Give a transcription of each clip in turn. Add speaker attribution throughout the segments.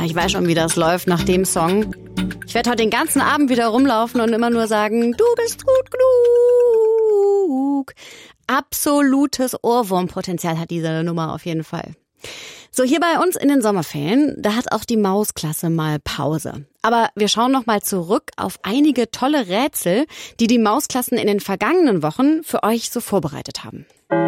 Speaker 1: Ich weiß schon, wie das läuft nach dem Song. Ich werde heute den ganzen Abend wieder rumlaufen und immer nur sagen, du bist gut genug. Absolutes Ohrwurmpotenzial hat diese Nummer auf jeden Fall. So, hier bei uns in den Sommerferien, da hat auch die Mausklasse mal Pause. Aber wir schauen noch mal zurück auf einige tolle Rätsel, die die Mausklassen in den vergangenen Wochen für euch so vorbereitet haben.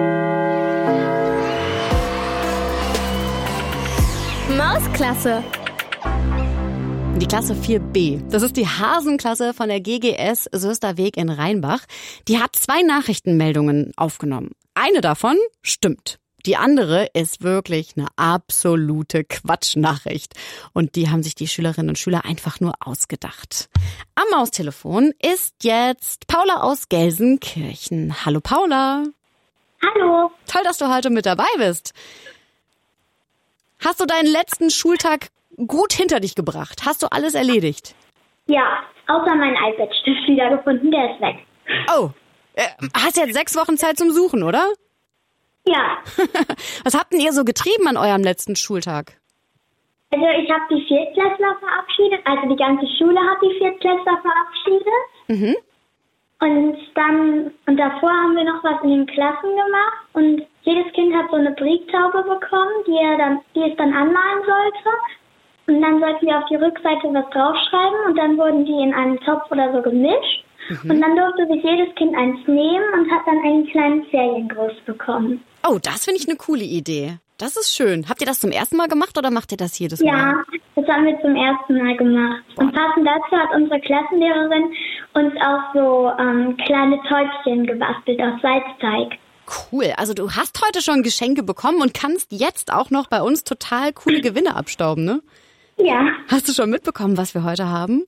Speaker 2: Mausklasse.
Speaker 1: Die Klasse 4b. Das ist die Hasenklasse von der GGS Sösterweg in Rheinbach. Die hat 2 Nachrichtenmeldungen aufgenommen. Eine davon stimmt. Die andere ist wirklich eine absolute Quatschnachricht. Und die haben sich die Schülerinnen und Schüler einfach nur ausgedacht. Am Maustelefon ist jetzt Paula aus Gelsenkirchen. Hallo Paula.
Speaker 3: Hallo.
Speaker 1: Toll, dass du heute mit dabei bist. Hast du deinen letzten Schultag gut hinter dich gebracht? Hast du alles erledigt?
Speaker 3: Ja, außer mein iPad-Stift wiedergefunden, der ist weg.
Speaker 1: Oh, hast jetzt 6 Wochen Zeit zum Suchen, oder?
Speaker 3: Ja.
Speaker 1: Was habt denn ihr so getrieben an eurem letzten Schultag?
Speaker 3: Also ich habe die Viertklässler verabschiedet, also die ganze Schule hat die Viertklässler verabschiedet.
Speaker 1: Mhm.
Speaker 3: Und davor haben wir noch was in den Klassen gemacht und jedes Kind hat so eine Brieftaube bekommen, die es dann anmalen sollte. Und dann sollten wir auf die Rückseite was draufschreiben und dann wurden die in einen Topf oder so gemischt. Mhm. Und dann durfte sich jedes Kind eins nehmen und hat dann einen kleinen Feriengruß bekommen.
Speaker 1: Oh, das finde ich eine coole Idee. Das ist schön. Habt ihr das zum ersten Mal gemacht oder macht ihr das jedes Mal?
Speaker 3: Ja, das haben wir zum ersten Mal gemacht. Und passend dazu hat unsere Klassenlehrerin uns auch so kleine Täubchen gebastelt aus Salzteig.
Speaker 1: Cool. Also du hast heute schon Geschenke bekommen und kannst jetzt auch noch bei uns total coole Gewinne abstauben, ne?
Speaker 3: Ja.
Speaker 1: Hast du schon mitbekommen, was wir heute haben?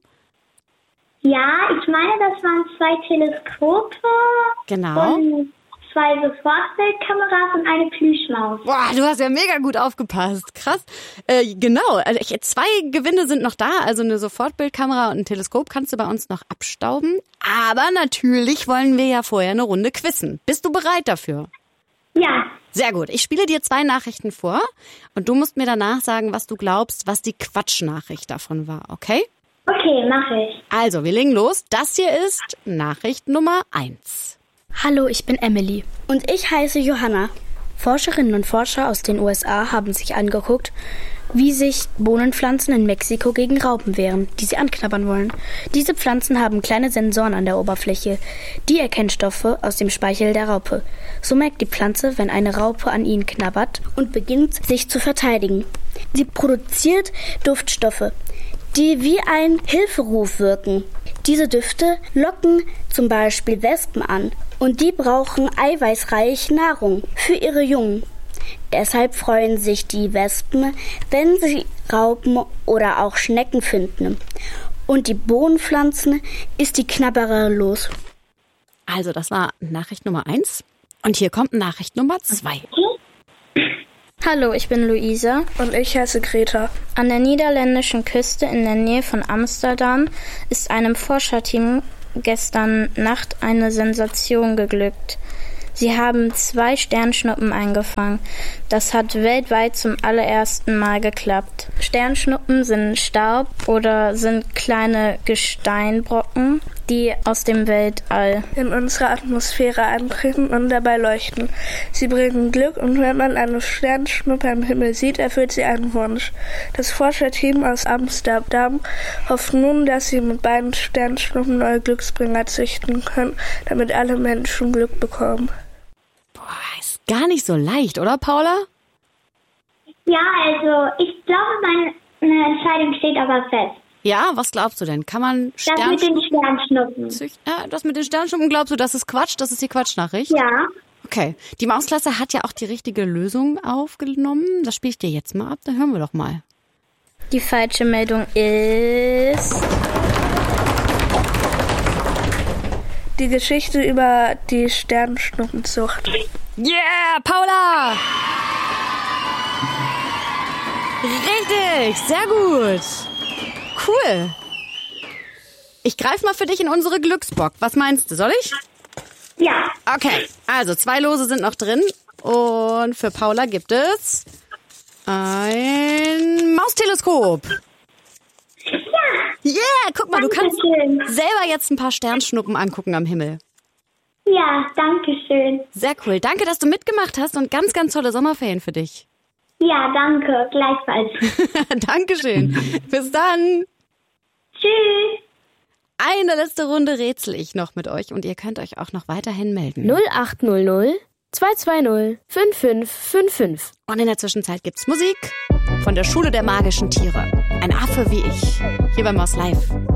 Speaker 3: Ja, ich meine, das waren 2 Teleskope.
Speaker 1: Genau.
Speaker 3: Und 2 Sofortbildkameras und eine Plüschmaus.
Speaker 1: Boah, du hast ja mega gut aufgepasst. Krass. Genau. Also 2 Gewinne sind noch da. Also eine Sofortbildkamera und ein Teleskop kannst du bei uns noch abstauben. Aber natürlich wollen wir ja vorher eine Runde quizzen. Bist du bereit dafür?
Speaker 3: Ja.
Speaker 1: Sehr gut. Ich spiele dir 2 Nachrichten vor und du musst mir danach sagen, was du glaubst, was die Quatschnachricht davon war, okay?
Speaker 3: Okay, mache ich.
Speaker 1: Also, wir legen los. Das hier ist Nachricht Nummer 1.
Speaker 2: Hallo, ich bin Emily.
Speaker 4: Und ich heiße Johanna.
Speaker 2: Forscherinnen und Forscher aus den USA haben sich angeguckt, wie sich Bohnenpflanzen in Mexiko gegen Raupen wehren, die sie anknabbern wollen. Diese Pflanzen haben kleine Sensoren an der Oberfläche, die erkennen Stoffe aus dem Speichel der Raupe. So merkt die Pflanze, wenn eine Raupe an ihnen knabbert und beginnt, sich zu verteidigen. Sie produziert Duftstoffe, die wie ein Hilferuf wirken. Diese Düfte locken zum Beispiel Wespen an und die brauchen eiweißreiche Nahrung für ihre Jungen. Deshalb freuen sich die Wespen, wenn sie Raupen oder auch Schnecken finden. Und die Bohnenpflanzen ist die Knabberer los.
Speaker 1: Also das war Nachricht Nummer 1 und hier kommt Nachricht Nummer 2.
Speaker 2: Hallo, ich bin Luisa.
Speaker 5: Und ich heiße Greta.
Speaker 2: An der niederländischen Küste in der Nähe von Amsterdam ist einem Forscherteam gestern Nacht eine Sensation geglückt. Sie haben 2 Sternschnuppen eingefangen. Das hat weltweit zum allerersten Mal geklappt. Sternschnuppen sind Staub oder sind kleine Gesteinbrocken, die aus dem Weltall
Speaker 5: in unsere Atmosphäre eintreten und dabei leuchten. Sie bringen Glück und wenn man eine Sternschnuppe am Himmel sieht, erfüllt sie einen Wunsch. Das Forscherteam aus Amsterdam hofft nun, dass sie mit beiden Sternschnuppen neue Glücksbringer züchten können, damit alle Menschen Glück bekommen.
Speaker 1: Boah, ist gar nicht so leicht, oder Paula?
Speaker 3: Ja, also ich glaube, meine Entscheidung steht aber fest.
Speaker 1: Ja, was glaubst du denn? Kann man
Speaker 3: Das mit den Sternschnuppen.
Speaker 1: Ja, das mit den Sternschnuppen glaubst du, das ist Quatsch? Das ist die Quatschnachricht?
Speaker 3: Ja.
Speaker 1: Okay. Die Mausklasse hat ja auch die richtige Lösung aufgenommen. Das spiele ich dir jetzt mal ab, dann hören wir doch mal.
Speaker 2: Die falsche Meldung ist...
Speaker 5: Die Geschichte über die Sternschnuppenzucht.
Speaker 1: Yeah, Paula! Richtig, sehr gut. Cool. Ich greife mal für dich in unsere Glücksbox. Was meinst du, soll ich?
Speaker 3: Ja.
Speaker 1: Okay, also 2 Lose sind noch drin. Und für Paula gibt es ein Maustelefon. Mars-Teleskop.
Speaker 3: Ja.
Speaker 1: Yeah, guck mal, du kannst
Speaker 3: Dankeschön.
Speaker 1: selber jetzt ein paar Sternschnuppen angucken am Himmel.
Speaker 3: Ja, danke schön.
Speaker 1: Sehr cool. Danke, dass du mitgemacht hast und ganz, ganz tolle Sommerferien für dich.
Speaker 3: Ja, danke. Gleichfalls.
Speaker 1: Dankeschön. Bis dann.
Speaker 3: Tschüss.
Speaker 1: Eine letzte Runde rätsel ich noch mit euch und ihr könnt euch auch noch weiterhin melden.
Speaker 2: 0800 220 5555.
Speaker 1: Und in der Zwischenzeit gibt's Musik von der Schule der magischen Tiere. Ein Affe wie ich. Hier bei Mars Live.